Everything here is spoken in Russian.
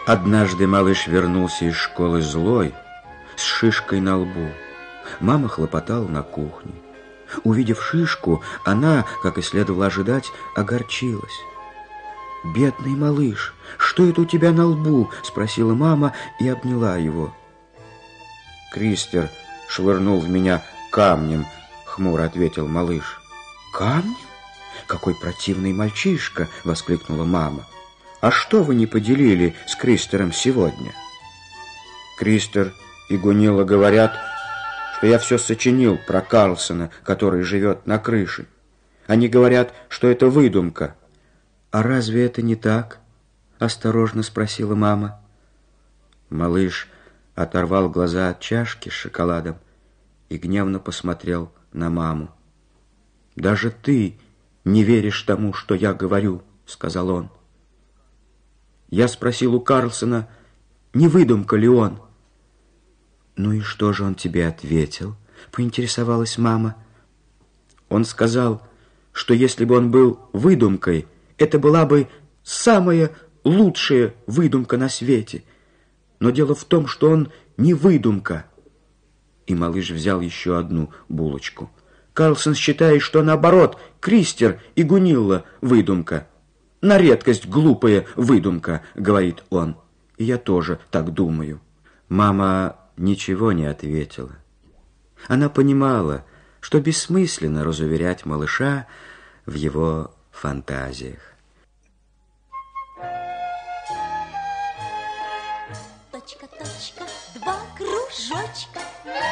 Однажды малыш вернулся из школы злой, с шишкой на лбу. Мама хлопотала на кухне. Увидев шишку, она, как и следовало ожидать, огорчилась. «Бедный малыш, что это у тебя на лбу?» — спросила мама и обняла его. «Кристер швырнул в меня камнем», — хмуро ответил малыш. «Камнем? Какой противный мальчишка!» — воскликнула мама. «А что вы не поделили с Кристером сегодня?» «Кристер и Гунилла говорят, что я все сочинил про Карлсона, который живет на крыше. Они говорят, что это выдумка». «А разве это не так?» — осторожно спросила мама. Малыш оторвал глаза от чашки с шоколадом и гневно посмотрел на маму. «Даже ты не веришь тому, что я говорю», — сказал он. Я спросил у Карлсона, не выдумка ли он. «Ну и что же он тебе ответил?» — поинтересовалась мама. «Он сказал, что если бы он был выдумкой, это была бы самая лучшая выдумка на свете. Но дело в том, что он не выдумка». И малыш взял еще одну булочку. «Карлсон считает, что наоборот, Кристер и Гунилла выдумка. На редкость глупая выдумка», — говорит он. И я тоже так думаю». Мама ничего не ответила. Она понимала, что бессмысленно разуверять малыша в его фантазиях.